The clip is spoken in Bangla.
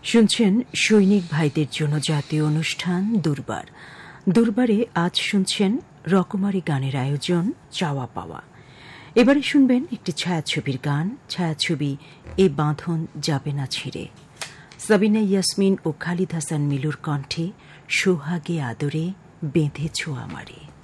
শুনছেন সৈনিক ভাইদের জন্য জাতীয় অনুষ্ঠান দুর্বার। দুর্বারে আজ শুনছেন রকমারি গানের আয়োজন চাওয়া পাওয়া। এবারে শুনবেন একটি ছায়াছবির গান, ছায়াছবি এ বাঁধন যাবে না ছিঁড়ে। সাবিনা ইয়াসমিন ও খালিদ হাসান মিলুর কণ্ঠে সোহাগে আদরে বেঁধেছ আমারে।